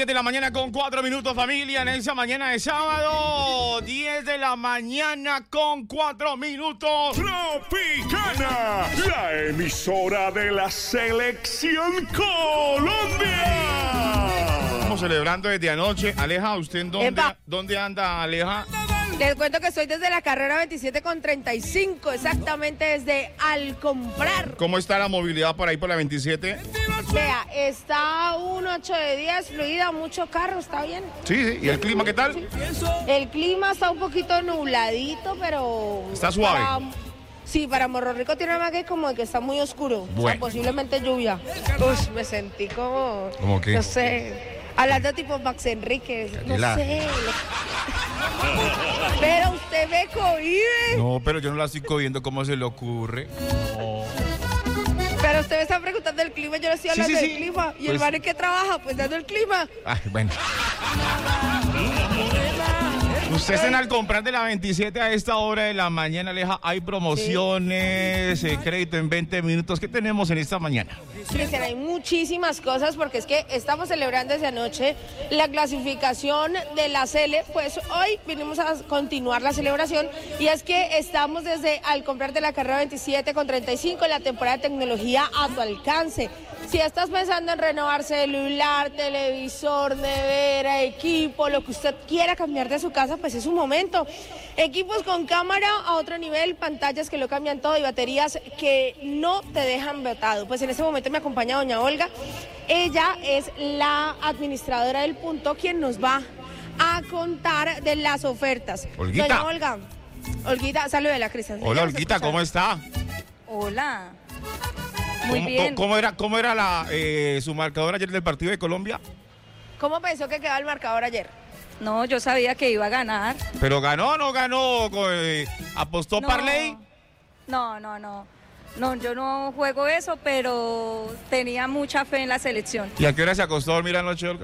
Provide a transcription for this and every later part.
10 de la mañana con 4 minutos, familia, en esa mañana de sábado. 10 de la mañana con 4 minutos. Tropicana, la emisora de la Selección Colombia. Estamos celebrando desde anoche. Aleja, ¿usted en dónde anda, Aleja? Les cuento que estoy desde la carrera 27 con 35, exactamente desde Al Comprar. ¿Cómo está la movilidad por ahí por la 27? Vea, está un 8 de 10, fluida, mucho carro, está bien. Sí. ¿Y el clima qué tal? Sí. El clima está un poquito nubladito, pero... ¿Está suave? Para Morro Rico tiene más que como que está muy oscuro. Bueno. O sea, posiblemente lluvia. Me sentí como... ¿Cómo qué? No sé, hablando tipo Max Enrique, no sé. Pero usted me cohíbe. No, pero yo no la estoy cogiendo, ¿cómo se le ocurre? No. Pero usted me está preguntando el clima, yo le estoy hablando del clima. ¿Y el Pues... bar en qué trabaja? Pues dando el clima. Ay, bueno. Usted está al comprar de la 27 a esta hora de la mañana, Aleja. Hay promociones, crédito en 20 minutos. ¿Qué tenemos en esta mañana? Cristian, hay muchísimas cosas porque es que estamos celebrando desde anoche la clasificación de la Sele. Pues hoy vinimos a continuar la celebración y es que estamos desde al comprar de la carrera 27 con 35, la temporada de tecnología a tu alcance. Si estás pensando en renovar celular, televisor, nevera, equipo, lo que usted quiera cambiar de su casa, pues es un momento. Equipos con cámara a otro nivel, pantallas que lo cambian todo y baterías que no te dejan botado. Pues en este momento me acompaña doña Olga. Ella es la administradora del punto, quien nos va a contar de las ofertas. Olguita. Doña Olga. Olguita, salúdela, Cristian. Hola, Olguita, ¿cómo está? Hola. Muy bien. ¿Cómo era su marcador ayer del partido de Colombia? ¿Cómo pensó que quedaba el marcador ayer? No, yo sabía que iba a ganar. ¿Pero ganó o no ganó? ¿Apostó Parley? No, yo no juego eso, pero tenía mucha fe en la selección. ¿Y a qué hora se acostó a dormir anoche, Olga?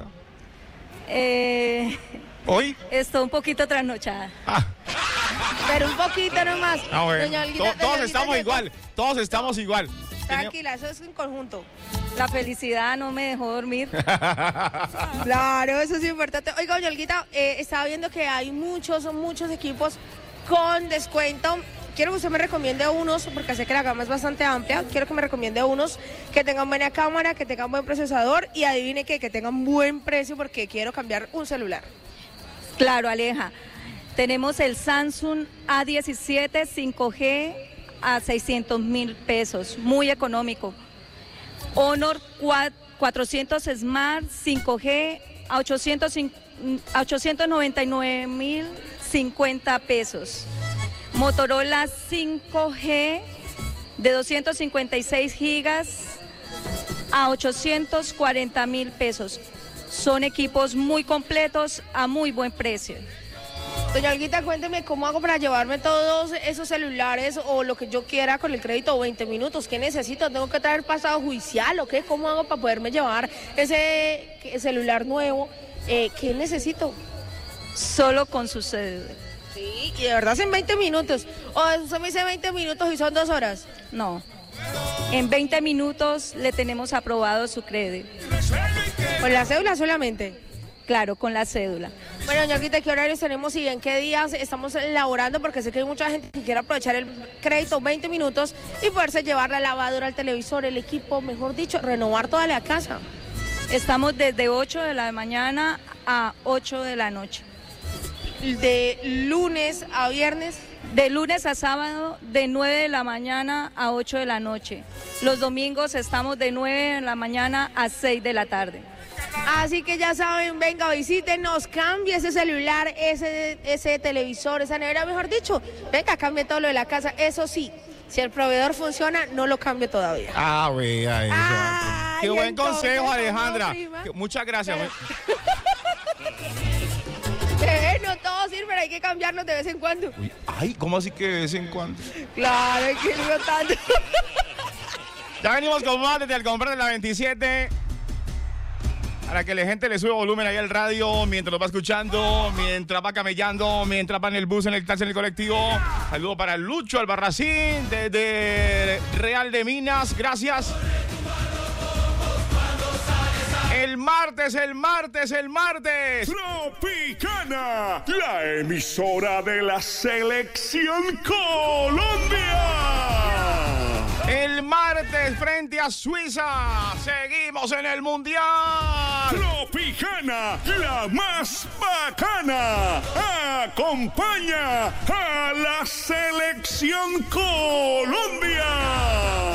¿Hoy? Estoy un poquito trasnochada. Pero un poquito nomás. Bueno. Doña Olguita, Todos estamos igual. Tranquila, eso es en conjunto. La felicidad no me dejó dormir. Claro, eso es importante. Oiga, doña Olguita, estaba viendo que hay muchos equipos con descuento. Quiero que usted me recomiende unos, porque sé que la gama es bastante amplia. Quiero que me recomiende unos que tengan buena cámara, que tengan buen procesador y adivine que tengan buen precio porque quiero cambiar un celular. Claro, Aleja. Tenemos el Samsung A17 5G a 600,000 pesos, muy económico. Honor 400 Smart 5G a 899,050 pesos. Motorola 5G de 256 gigas a 840,000 pesos. Son equipos muy completos a muy buen precio. Doña Olguita, cuénteme cómo hago para llevarme todos esos celulares o lo que yo quiera con el crédito o 20 minutos. ¿Qué necesito? ¿Tengo que traer pasado judicial o qué? ¿Cómo hago para poderme llevar ese celular nuevo? ¿Qué necesito? Solo con su cédula. Sí, y de verdad es en 20 minutos. O usted me dice 20 minutos y son 2 horas. No. En 20 minutos le tenemos aprobado su crédito. ¿Con la cédula solamente? Claro, con la cédula. Bueno, doña Olguita, ¿qué horarios tenemos y en qué días estamos elaborando? Porque sé que hay mucha gente que quiere aprovechar el crédito 20 minutos y poderse llevar la lavadora, el televisor, el equipo, mejor dicho, renovar toda la casa. Estamos desde 8 de la mañana a 8 de la noche. ¿De lunes a viernes? De lunes a sábado, de 9 de la mañana a 8 de la noche. Los domingos estamos de 9 de la mañana a 6 de la tarde. Así que ya saben, venga, visítenos, cambie ese celular, ese televisor, esa nevera, mejor dicho. Venga, cambie todo lo de la casa. Eso sí, si el proveedor funciona, no lo cambie todavía. Qué buen entonces, consejo, Alejandra. ¿no, Muchas gracias. No todo sirve, hay que cambiarlos de vez en cuando. Uy, ¿cómo así que de vez en cuando? Claro, hay que ir rotando. Ya venimos con más desde el comprar de la 27. Para que la gente le sube volumen ahí al radio mientras lo va escuchando, mientras va camellando, mientras va en el bus, en el taxi, en el colectivo. Saludo para Lucho Albarracín desde Real de Minas. Gracias. El El martes. Tropicana, la emisora de la Selección Colombia. El martes frente a Suiza. Seguimos en el Mundial. Tropicana, la más bacana. Acompaña a la Selección Colombia.